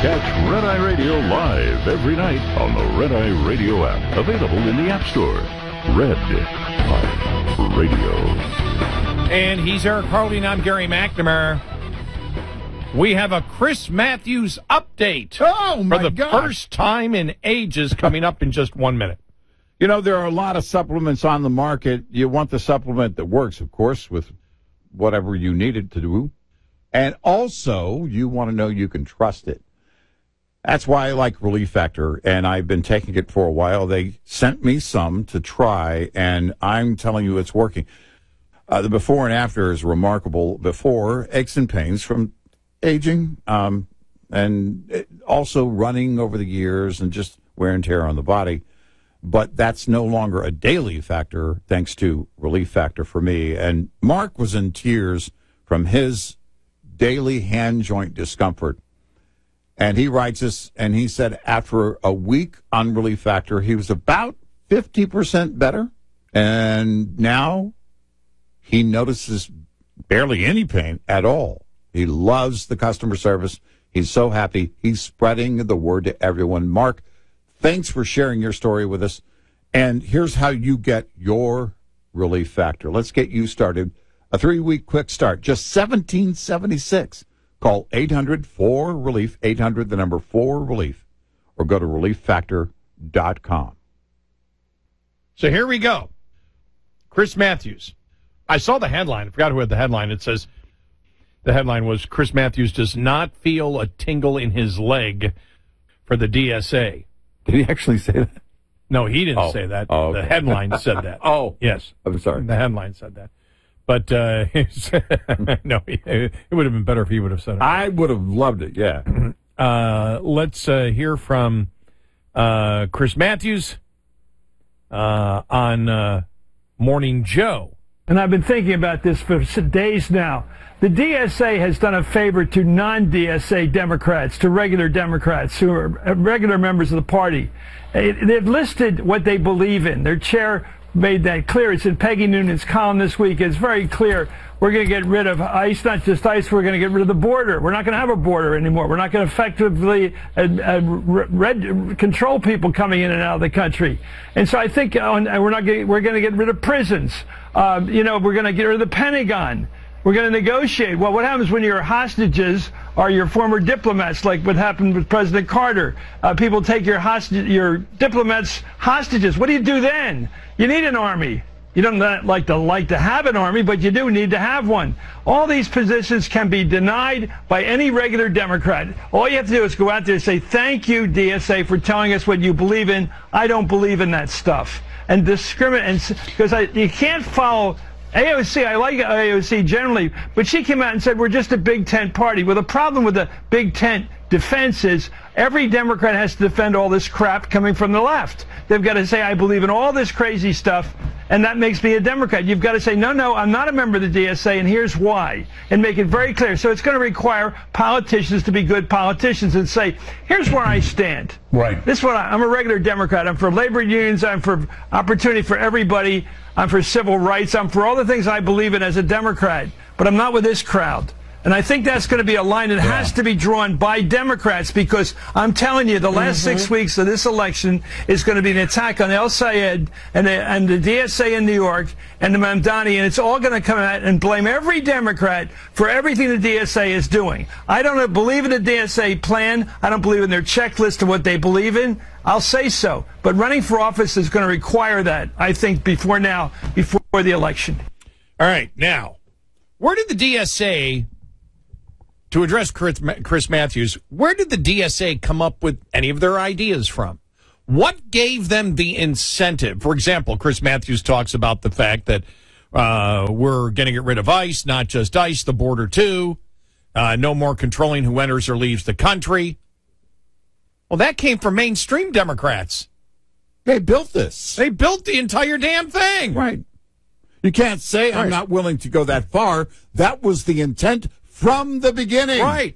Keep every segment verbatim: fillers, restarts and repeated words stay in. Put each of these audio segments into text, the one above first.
Catch Red Eye Radio live every night on the Red Eye Radio app. Available in the App Store. Red Eye Radio. And he's Eric Harley, and I'm Gary McNamara. We have a Chris Matthews update. Oh, my For the God. first time in ages coming up in just one minute. You know, there are a lot of supplements on the market. You want the supplement that works, of course, with whatever you need it to do. And also, you want to know you can trust it. That's why I like Relief Factor, and I've been taking it for a while. They sent me some to try, and I'm telling you it's working. Uh, the before and after is remarkable. Before, aches and pains from aging, um, and it also running over the years and just wear and tear on the body. But that's no longer a daily factor, thanks to Relief Factor for me. And Mark was in tears from his daily hand joint discomfort. And he writes us, and he said after a week on Relief Factor, he was about fifty percent better. And now he notices barely any pain at all. He loves the customer service. He's so happy. He's spreading the word to everyone. Mark, thanks for sharing your story with us. And here's how you get your Relief Factor. Let's get you started. A three-week quick start, just seventeen seventy-six. Call eight hundred four relief, eight hundred, the number four relief, or go to relief factor dot com. So here we go. Chris Matthews. I saw the headline. I forgot who had the headline. It says, the headline was, Chris Matthews does not feel a tingle in his leg for the D S A. Did he actually say that? No, he didn't Oh. say that. Oh, okay. The headline said that. Oh. Yes. I'm sorry. The headline said that. But, uh, no, it would have been better if he would have said it. I would have loved it, yeah. Uh, let's uh, hear from uh, Chris Matthews uh, on uh, Morning Joe. And I've been thinking about this for days now. The D S A has done a favor to non-D S A Democrats, to regular Democrats who are regular members of the party. They've listed what they believe in. Their chair made that clear. It's in Peggy Noonan's column this week. It's very clear. We're going to get rid of ICE, not just ICE. We're going to get rid of the border. We're not going to have a border anymore. We're not going to effectively uh, uh, red, control people coming in and out of the country. And so I think uh, we're not getting, we're going to get rid of prisons. Uh, you know, we're going to get rid of the Pentagon. We're going to negotiate. Well, what happens when your hostages are your former diplomats, like what happened with President Carter? Uh, people take your hostage, your diplomats hostages. What do you do then? You need an army. You don't like to like to have an army, but you do need to have one. All these positions can be denied by any regular Democrat. All you have to do is go out there and say, thank you, D S A, for telling us what you believe in. I don't believe in that stuff. And discriminate, because you can't follow A O C. I like A O C generally, but she came out and said we're just a big tent party. Well, the problem with the big tent defense is every Democrat has to defend all this crap coming from the left. They've got to say, I believe in all this crazy stuff, and that makes me a Democrat. You've got to say, no, no, I'm not a member of the D S A, and here's why, and make it very clear. So it's going to require politicians to be good politicians and say, here's where I stand. Right. This is what I, I'm a regular Democrat. I'm for labor unions. I'm for opportunity for everybody. I'm for civil rights. I'm for all the things I believe in as a Democrat, but I'm not with this crowd. And I think that's going to be a line that yeah. has to be drawn by Democrats, because I'm telling you, the last mm-hmm. six weeks of this election is going to be an attack on El Sayed and the, and the D S A in New York and the Mamdani, and it's all going to come out and blame every Democrat for everything the D S A is doing. I don't believe in the D S A plan. I don't believe in their checklist of what they believe in. I'll say so. But running for office is going to require that, I think, before now, before the election. All right. Now, where did the D S A... To address Chris, Chris Matthews, where did the D S A come up with any of their ideas from? What gave them the incentive? For example, Chris Matthews talks about the fact that uh, we're going to get rid of ICE, not just ICE, the border too. Uh, no more controlling who enters or leaves the country. Well, that came from mainstream Democrats. They built this. They built the entire damn thing. Right. You can't say right. I'm not willing to go that far. That was the intent from the beginning. Right.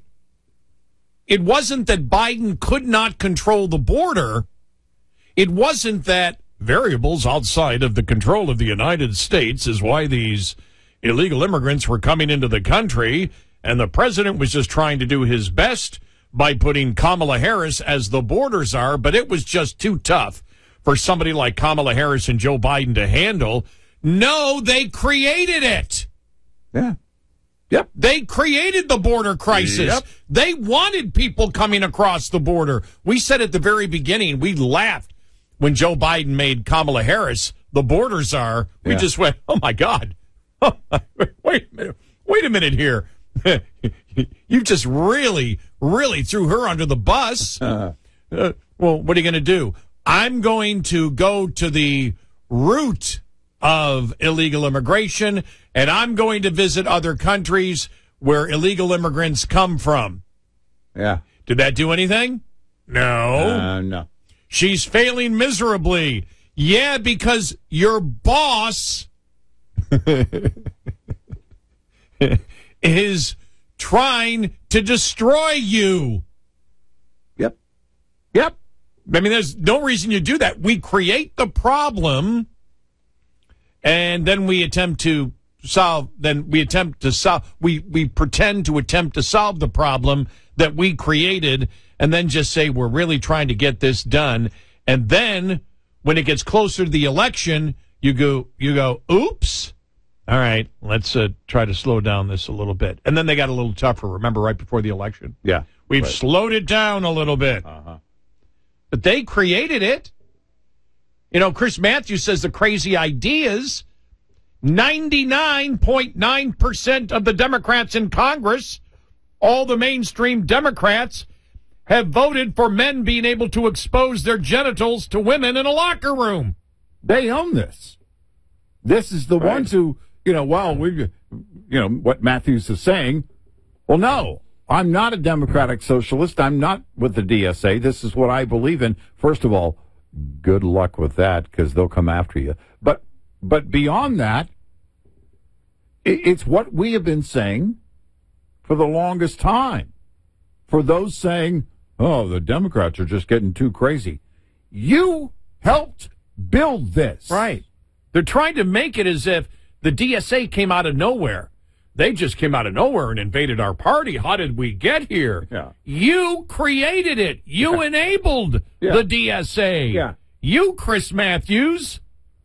It wasn't that Biden could not control the border. It wasn't that variables outside of the control of the United States is why these illegal immigrants were coming into the country, and the president was just trying to do his best by putting Kamala Harris as the border czar, but it was just too tough for somebody like Kamala Harris and Joe Biden to handle. No, they created it. Yeah. Yep. They created the border crisis. Yep. They wanted people coming across the border. We said at the very beginning, we laughed when Joe Biden made Kamala Harris the border czar. We Yeah. just went, oh, my God. Wait a minute. Wait a minute here. You just really, really threw her under the bus. Uh, uh, well, what are you going to do? I'm going to go to the root of illegal immigration, and I'm going to visit other countries where illegal immigrants come from. Yeah. Did that do anything? No. Uh, no. She's failing miserably. Yeah, because your boss is trying to destroy you. Yep. Yep. I mean, there's no reason you do that. We create the problem, and then we attempt to solve, then we attempt to solve, we, we pretend to attempt to solve the problem that we created, and then just say we're really trying to get this done. And then when it gets closer to the election, you go, you go, oops. All right, let's uh, try to slow down this a little bit. And then they got a little tougher, remember, right before the election? Yeah. We've right. slowed it down a little bit. Uh-huh. But they created it. You know, Chris Matthews says the crazy ideas. ninety-nine point nine percent of the Democrats in Congress, all the mainstream Democrats, have voted for men being able to expose their genitals to women in a locker room. They own this. This is the Right. ones who, you know, well, we, you know, what Matthews is saying. Well, no, I'm not a democratic socialist. I'm not with the D S A. This is what I believe in. First of all, good luck with that because they'll come after you. But, but beyond that, it, it's what we have been saying for the longest time. For those saying, oh, the Democrats are just getting too crazy. You helped build this. Right. They're trying to make it as if the D S A came out of nowhere. They just came out of nowhere and invaded our party. How did we get here? Yeah. You created it. You enabled Yeah. the D S A. Yeah. You, Chris Matthews.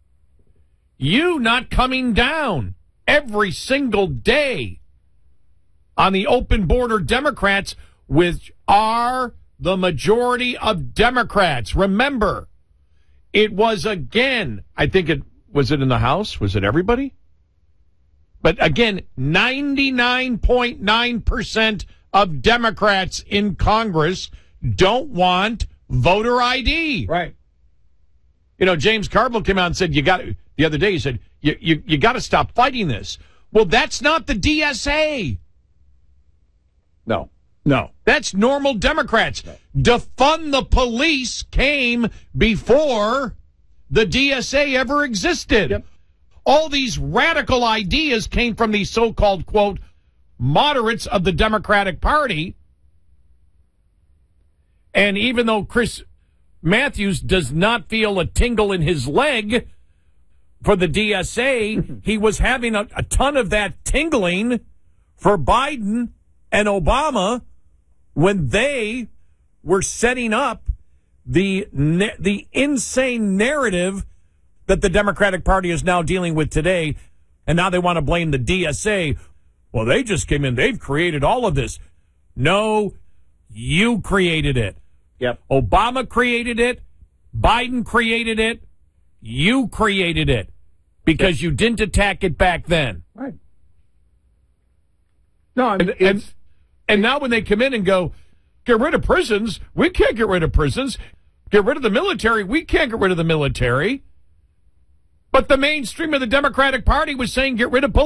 You not coming down every single day on the open border Democrats, which are the majority of Democrats. Remember, it was again, I think it, was it in the House? Was it everybody? But again, ninety-nine point nine percent of Democrats in Congress don't want voter I D. Right. You know, James Carville came out and said, you got the other day, he said, you, you, you got to stop fighting this. Well, that's not the D S A. No. No. That's normal Democrats. Defund the police came before the D S A ever existed. Yep. All these radical ideas came from the so-called, quote, moderates of the Democratic Party. And even though Chris Matthews does not feel a tingle in his leg for the D S A, he was having a, a ton of that tingling for Biden and Obama when they were setting up the the insane narrative that the Democratic Party is now dealing with today, and now they want to blame the D S A. Well, they just came in. They've created all of this. No, you created it. Yep. Obama created it. Biden created it. You created it because you didn't attack it back then. Right. No, I mean, And, and, it's, and now when they come in and go, get rid of prisons, we can't get rid of prisons. Get rid of the military, we can't get rid of the military. But the mainstream of the Democratic Party was saying get rid of police.